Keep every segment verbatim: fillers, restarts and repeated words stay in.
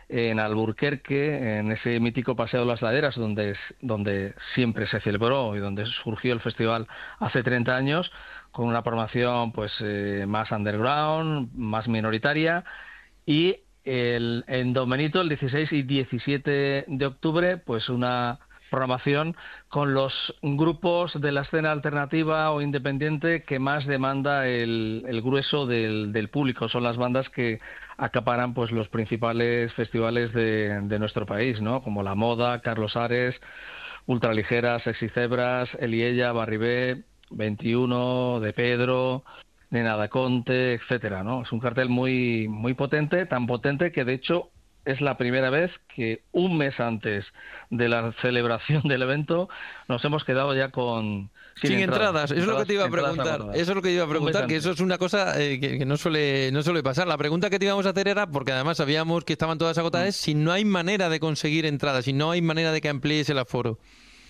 en Alburquerque, en ese mítico Paseo de las Laderas, donde, es- donde siempre se celebró y donde surgió el festival hace treinta años, con una programación pues eh, más underground, más minoritaria, y el, en Don Benito, el dieciséis y diecisiete de octubre, pues una programación con los grupos de la escena alternativa o independiente que más demanda el, el grueso del, del público. Son las bandas que acaparan pues los principales festivales de, de nuestro país, ¿no? Como La Moda, Carlos Ares, Ultraligeras, Sexy Cebras, Eliella, Barribé, veintiuno, De Pedro, Nena da Conte, etcétera, ¿no? Es un cartel muy muy potente, tan potente que de hecho es la primera vez que un mes antes de la celebración del evento nos hemos quedado ya con sin Sin entradas, entradas, eso es lo que entradas, te iba a entradas preguntar. agotadas. Eso es lo que te iba a Un mes preguntar, que eso antes. es una cosa eh, que, que no suele, no suele pasar. La pregunta que te íbamos a hacer era, porque además sabíamos que estaban todas Mm. agotadas, si no hay manera de conseguir entradas, si no hay manera de que amplíes el aforo.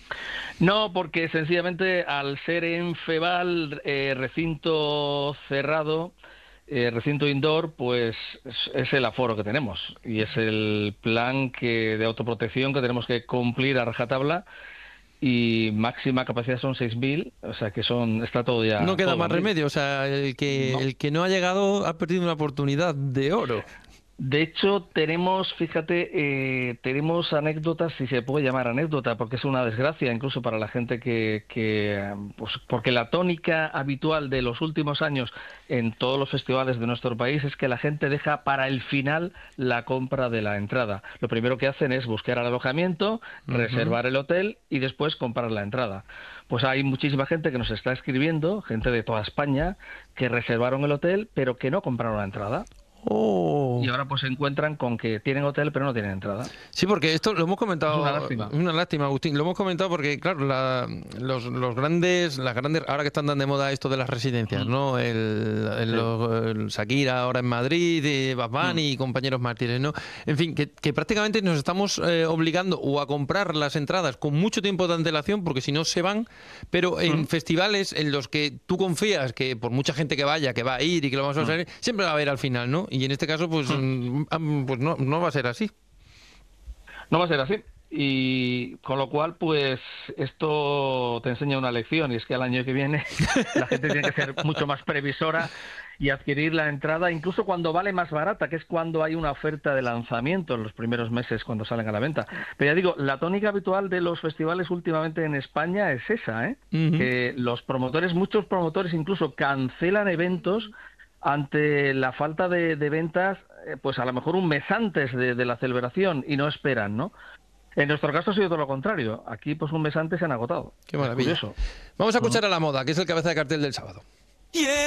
No, porque sencillamente al ser en Feval, eh, recinto cerrado, eh, recinto indoor, pues es, es el aforo que tenemos y es el plan que de autoprotección que tenemos que cumplir a rajatabla, y máxima capacidad son seis mil, o sea que son está todo No ya queda todo más vendido. remedio, o sea, el que, No. el que no ha llegado ha perdido una oportunidad de oro. De hecho, tenemos, fíjate, eh, tenemos anécdotas, si se puede llamar anécdota, porque es una desgracia incluso para la gente que, que, eh, pues, porque la tónica habitual de los últimos años en todos los festivales de nuestro país es que la gente deja para el final la compra de la entrada. Lo primero que hacen es buscar el alojamiento, Ujú. reservar el hotel y después comprar la entrada. Pues hay muchísima gente que nos está escribiendo, gente de toda España, que reservaron el hotel pero que no compraron la entrada. Y Oh. ahora pues se encuentran con que tienen hotel pero no tienen entrada. Sí, porque esto lo hemos Es una comentado, lástima. una lástima, Agustín, lo hemos comentado porque, claro, la- los, los grandes, las grandes, ahora que están tan de moda esto de las residencias, Mm, ¿no? El, el, sí. los- el Shakira ahora en Madrid, eh, Bad Mm, Bunny y compañeros mártires, ¿no? En fin, que, que prácticamente nos estamos eh, obligando o a comprar las entradas con mucho tiempo de antelación, porque si no se van, pero en mm, festivales en los que tú confías que por mucha gente que vaya, que va a ir y que lo vamos a mm, pasar, siempre va a haber al final, ¿no? Y en este caso, pues, mm. mm, ah, pues no, no va a ser así. No va a ser así. Y con lo cual, pues esto te enseña una lección, y es que al año que viene la gente tiene que ser mucho más previsora y adquirir la entrada, incluso cuando vale más barata, que es cuando hay una oferta de lanzamiento en los primeros meses cuando salen a la venta. Pero ya digo, la tónica habitual de los festivales últimamente en España es esa, ¿eh? Ujú. Que los promotores, muchos promotores incluso cancelan eventos ante la falta de, de ventas, eh, pues a lo mejor un mes antes de, de la celebración, y no esperan, ¿no? En nuestro caso ha sido todo lo contrario. Aquí, pues un mes antes se han agotado. Qué Es maravilla. curioso. Vamos a Ujú. escuchar a La Moda, que es el cabeza de cartel del sábado.